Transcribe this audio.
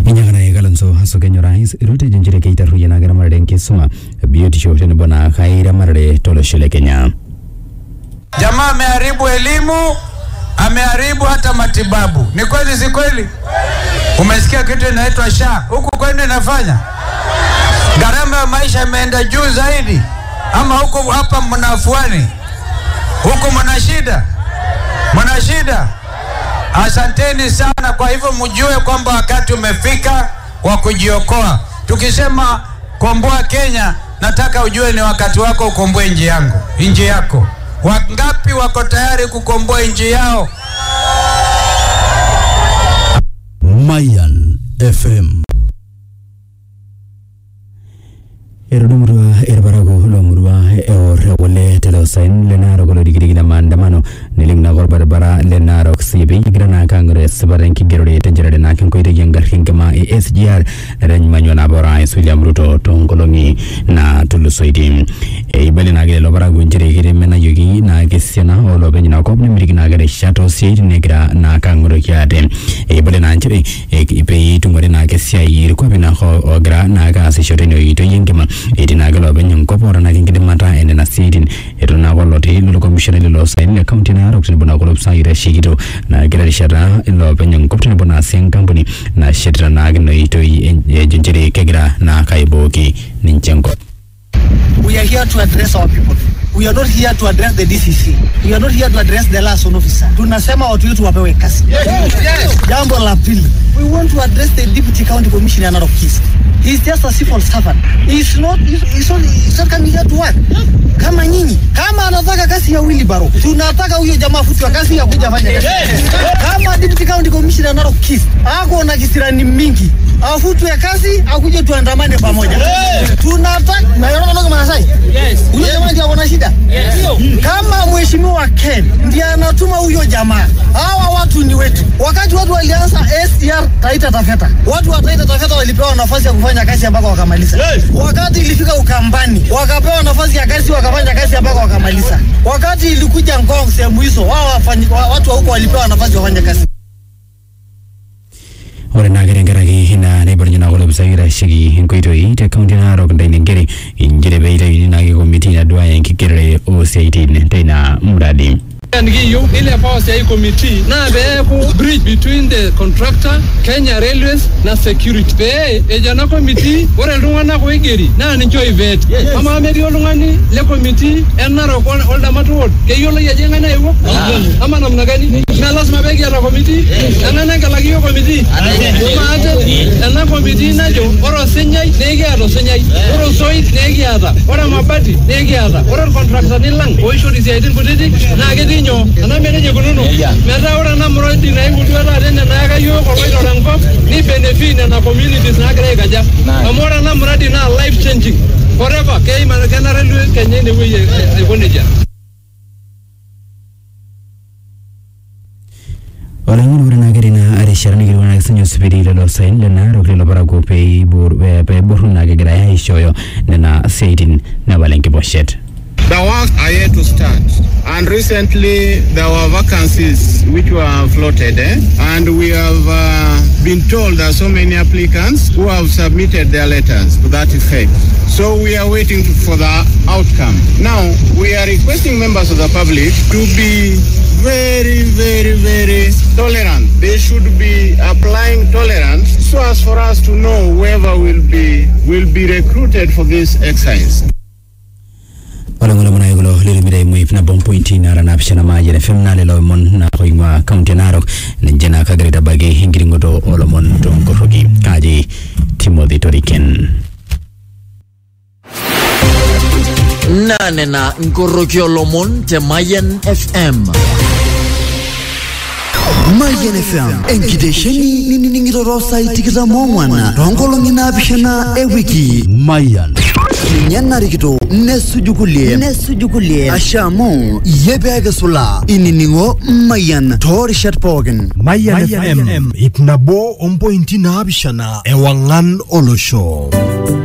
Inyagana Galanso Haso Kenya Rais Ruto Jinjire Keita Ruyana Garamare Nkisuma Beauty Show tena bwana Khaira Marade Tolo Shule Kenya. Jamaa ameharibu elimu, ameharibu hata matibabu. Ni kweli si kweli? Umesikia kitu inaitwa SHA? Huku kwenu inafanya? Gharama ya maisha imeenda juu zaidi. Ama huku hapa mnafuani? Huku mna shida? Mna shida? Asanteni sana. Kwa hivyo mjue kwamba wakati umefika wa kujiokoa. Tukisema komboa Kenya, nataka ujue ni wakati wako ukomboe nchi yako. Wangapi wako tayari kukomboa nchi yao? Mayan FM Erudumurwa erbarago lomurwa wale telosain lenaro golo digirigina mandamano nilimna gol barbara lenaro xibi grana Congress barenki gerode tenjere na kan koide yangar hingama SGR renmanyo na bora William Ruto tongolongi na tulusoidi ibele na gelo barago njire gire mena yogi na gesiana olo benina kopni mirigina gare shato seed negra na kangro kiade ibele na njire ipe tungore na gesia yirko bina ho ogra na ga se shoteno ito yengema Edina galo benyon kopora na kingide mata ene na sidin etona waloti lo commissioner lo sign account na ro kutibona ko lopsa ire shigito na gele shara lo benyon koptene bona sen company na shedra na gno ito jinjere kegra na kaiboki ninchenko. We are here to address our people. We are not here to address the DCC. We are not here to address the liaison officer. Tunasema watu wetu wapewe kazi. Jambo la pili, we want to address the deputy county commissioner Narok East. He's just a civil servant. He's not coming here to work. Kama nyinyi, kama anataka kazi ya wheelbarrow, tunataka huyo jamaa afutwe kazi ya kuja fanya kazi. Kama deputy county commissioner Narok East, ako na kisirani mingi, afutwe kazi, akuje tuandamane pamoja. Tunataka na yona ndogo Manasai. Yes. Huyo jamaa ndiye ana shida. Yes. Kama mheshimiwa Ken ndiye anatuma huyo jamaa. Hawa watu ni wetu. Wakati watu walianza SR Taita Taveta, watu wa Taita Taveta walipewa nafasi ya kufanya kazi mpaka wakamaliza. Yes. Wakati ilifika Ukambani, wakapewa nafasi ya kazi wakafanya kazi mpaka wakamaliza. Wakati ilikuja Ngong sehemu hizo, watu wa huko walipewa nafasi wafanye kazi. Ora nagerengera na nebarnyana golo bisagira shigi inkoito ite county na ro ndai ngere injire beire na committee na dua yankikere O18 tena mradi Ngiyo ile power committee na beku bridge between the contractor Kenya Railways na security be ejana committee ore lungana ko igeri na ninjo ivet ama medio lungani le committee enaro ko olda matwod ke yolo yajenga na ewo ama namna gani na lazima begi ya committee na ngalagi yo committee maate na committee na jo oro senyai nege ado senyai oro soi nege ada oro mabati nege ada oro contractor nilang o issue is idin budidi na gedi ana meneje kununo meta ora na mrodi na ngutu ara tena na ga yo ko ro rango ni benefit na communities na gre gaja amora na mrodi na life changing forever ke man kana railway Kenya ne wiye koneja Ora nguru na gari na are sharani gari na sanyo sibiri lo sain le na ro lo barago pe buru na gari ya ishoyo na seidin na balenki boshet. The works are yet to start, and recently there were vacancies which were floated, and we have been told that so many applicants who have submitted their letters to that effect. So we are waiting for the outcome. Now, we are requesting members of the public to be very, very, very tolerant. They should be applying tolerance so as for us to know whoever will be recruited for this exercise. Olangola mwana yulo lili midai muipi na bompointi na ranapishana maji na film na lelo mon na kuingwa kaunti Narok njena kagarita bagi hingiringoto olomon tongorogi kaji Timothy Toriken Nane na ngorogi olomon te Mayan FM Mayan FM enkidesheni niningiro itikita mongwana rongolongi na bishana ewiki Mayan Nyana rikito nesujukulie Ashamu yebege sula Ininingo Mayan Tori Shatpogen Mayan FM Ipnabo 1.9 Ewangan Olosho